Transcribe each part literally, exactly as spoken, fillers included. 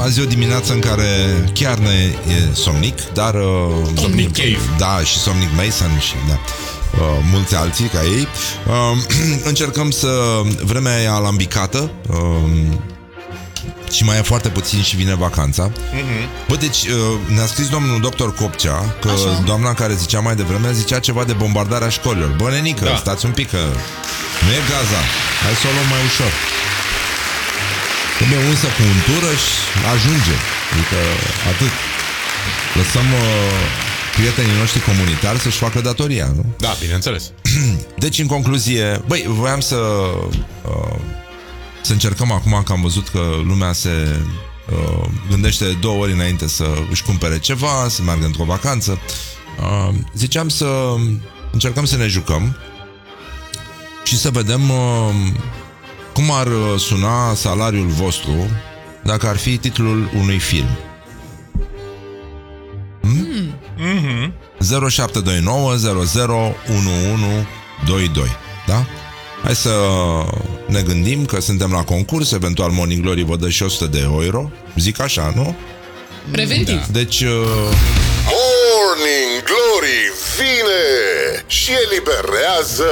azi e o dimineață în care chiar ne e somnic, dar... Uh, Somnic Cave. Da, și Somnic Mason și da, uh, mulți alții ca ei. Uh, încercăm să... Vremea e alambicată uh, și mai e foarte puțin și vine vacanța. Uh-huh. Bă, deci uh, ne-a scris domnul doctor Copcea că așa, doamna care zicea mai devreme zicea ceva de bombardarea școlilor. Bă, nenică, da, stați un pic că nu e Gaza. Hai să o luăm mai ușor. Trebuie unsă cu untură și ajunge. Adică atât. Lăsăm uh, prietenii noștri comunitari să-și facă datoria, nu? Da, bineînțeles. Deci, în concluzie, băi, voiam să uh, să încercăm acum, că am văzut că lumea se uh, gândește două ori înainte să își cumpere ceva, să meargă într-o vacanță. Uh, ziceam să încercăm să ne jucăm și să vedem uh, cum ar suna salariul vostru dacă ar fi titlul unui film. Hmm? Mm-hmm. zero șapte doi nouă zero zero unu unu doi doi. Da? Hai să ne gândim că suntem la concurs. Eventual Morning Glory vă dă și o sută de euro. Zic așa, nu? Preventiv. Da. Deci uh... Morning Glory vine și eliberează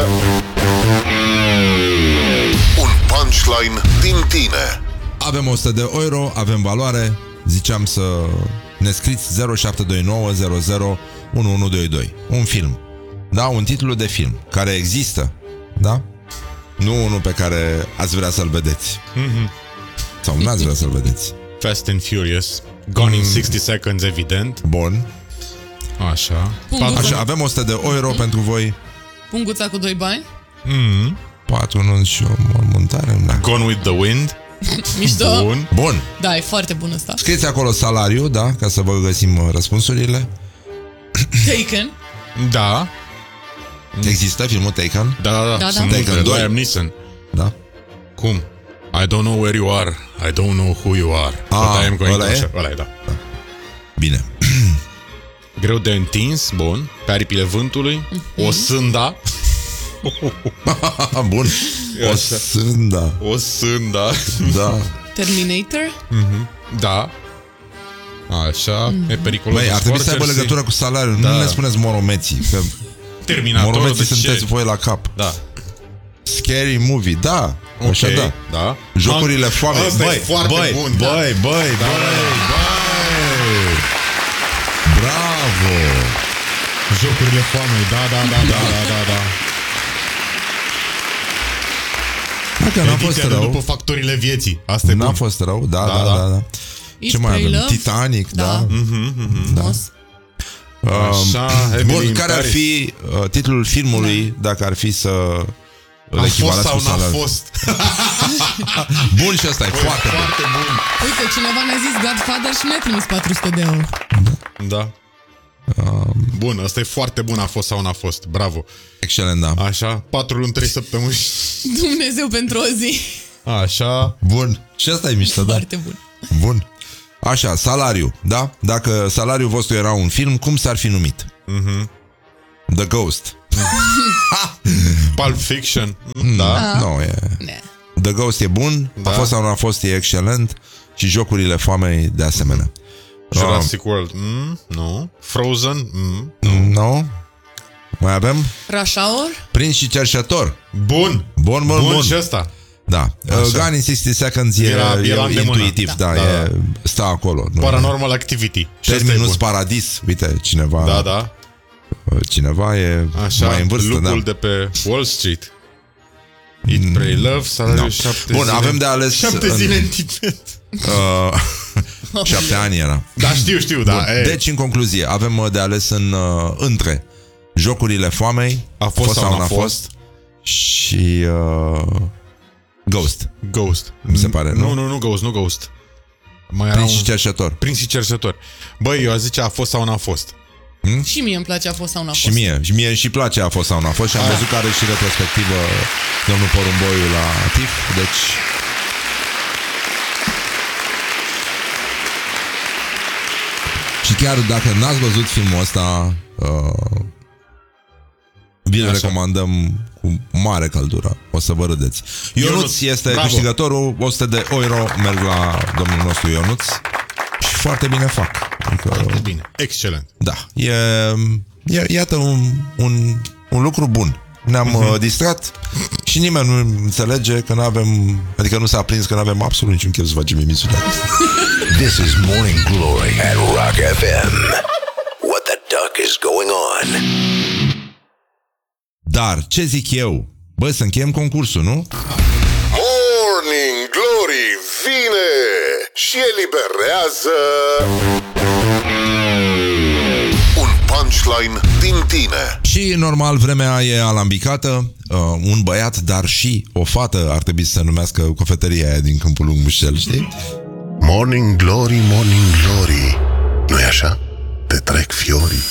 un punchline din tine. Avem o sută de euro, avem valoare. Ziceam să ne scriți zero șapte doi nouă zero zero unu unu doi doi. Un film. Da, un titlu de film care există. Da? Nu unul pe care ați vrea să-l vedeți. Mm-hmm. Sau nu ați vrea să-l vedeți. Fast and Furious, Gone in sixty seconds, evident. Bun. Așa. Așa, avem o sută de euro mm-hmm. pentru voi. Punguța cu doi bani. Mm-hmm. Patru nunți și o mormântare. Da. Gone with the Wind. Mișto. Bun. Bun. Da, e foarte bun ăsta. Scrieți acolo salariu, da, ca să vă găsim răspunsurile. Taken. Da. Există filmul Taken? Da, da, da, da, sunt da. Taken doi. Liam Neeson. Da. Cum? I don't know where you are, I don't know who you are, ah, but I am going ăla to... E? Ăla e, da. Da. Bine. Greu de întins, bun. Pe aripile vântului. O sânda. Bun. O sânda. O sânda. Da. Terminator. Mm-hmm. Da. Așa, mm-hmm. E periculos. Băi, ar trebui să aibă legătură cu salariul. Da. Nu ne spuneți moromeții, că Terminator, moromeții sunteți voi la cap. Da. Scary movie, da. Okay. Așa, da. Da. Jocurile foamei. Băi, foarte băi, bun. Băi, băi, da. băi, da. băi. Bravo. Jocurile foamei, da, da, da, da, da, da, da. Dacă n-a fost rău. După factorile vieții. Asta e N-a bun. fost rău, da, da, da, da, da. da. Ce mai avem? Love? Titanic, da. Da. Mm-hmm, mm-hmm. Da. Așa, um, bun, care ar fi uh, titlul filmului da. dacă ar fi să a fost sau n-a fost? Bun, și ăsta e foarte, foarte bun. bun. Uite, cineva ne-a zis Godfather și ne-a trimis patru sute de euro. Da. Um, bun, ăsta e foarte bun, a fost sau n-a fost. Bravo. Excelent, da. Așa, patru luni, trei săptămâni. Dumnezeu pentru o zi. Așa. Bun. Și ăsta e mișto, da. Foarte bun. Bun. Așa, salariu, da? Dacă salariul vostru era un film, cum s-ar fi numit? Mm-hmm. The Ghost. Pulp Fiction. Da, nu e. The Ghost e bun, da. A fost sau nu a fost, e excelent. Și Jocurile foamei de asemenea. Jurassic World. Mm, nu. Frozen. Mm, nu. No. Mai avem? Rush Hour. Prinț și cerșetor. Bun. Bun, bun, bun. Bun și ăsta. Da. Gone in sixty seconds e, era, era e intuitiv, da, da, da, e, stă acolo. Paranormal nu, Activity. Terminus Paradis. Uite, cineva. Da, da. Cineva e așa, mai în vârstă, lucrul da. de pe Wall Street. Eat, Pray, Love, salariul no. șapte Bun, zile. avem de ales șapte în... zile în Tibet. Uh, șapte ani era. Da, știu, știu, da. Bun. Deci, în concluzie, avem de ales în uh, între Jocurile foamei, a fost, fost sau n-a fost, fost și uh, Ghost. Ghost. Mi se pare, nu? Nu, nu, nu Ghost, nu Ghost. Mai Prinț un... și cerșetor. Prinț și cerșetor. Băi, eu aș zice a fost sau n-a fost. Hmm? Și mie îmi place a fost sau n-a fost. Și mie, și mie și place a fost sau n-a fost. Și am văzut că are și retrospectivă domnul Porumboiu la T I F. Deci și chiar dacă n-ați văzut filmul ăsta, uh, vi-l recomandăm cu mare căldură. O să vă râdeți. Ionuț, Ionuț este bravo. Câștigătorul, o sută de euro merg la domnul nostru Ionuț și foarte bine fac. Adică, foarte bine, excelent. Da, e, e iată un, un, un lucru bun. Ne-am uh-huh. distrat și nimeni nu înțelege că nu avem, adică nu s-a aprins că nu avem absolut niciun chef să facem emisiunea. This is Morning Glory at Rock F M. What the duck is going on? Dar, ce zic eu? Bă, să încheiem concursul, nu? Morning Glory vine și eliberează un punchline din tine. Și, normal, vremea e alambicată. uh, Un băiat, dar și o fată ar trebui să se numească cofetăria aia din Câmpul Lung Mușel, știi? Morning Glory, Morning Glory, nu-i așa? Te trec fiorii.